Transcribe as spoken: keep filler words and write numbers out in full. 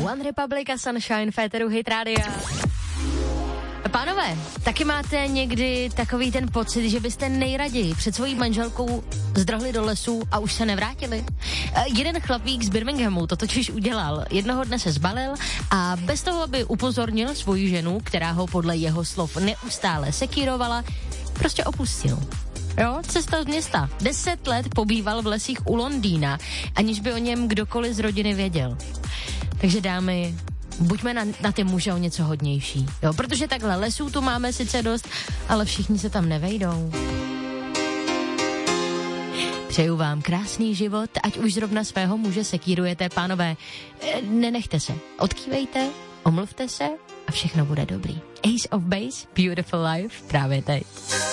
One Republic a Sunshine, Féteru Hit Rádia. Pánové, taky máte někdy takový ten pocit, že byste nejraději před svojí manželkou zdrhli do lesu a už se nevrátili? Jeden chlapík z Birminghamu to totiž udělal. Jednoho dne se zbalil a bez toho, aby upozornil svoji ženu, která ho podle jeho slov neustále sekírovala, prostě opustil. Jo, cesta z města. Deset let pobýval v lesích u Londýna, aniž by o něm kdokoliv z rodiny věděl. Takže dámy, buďme na, na ty muže o něco hodnější. Jo, protože takhle lesů tu máme sice dost, ale všichni se tam nevejdou. Přeju vám krásný život, ať už zrovna svého muže sekírujete, pánové. Nenechte se, odkývejte, omluvte se a všechno bude dobrý. Ace of Base, Beautiful Life, právě teď.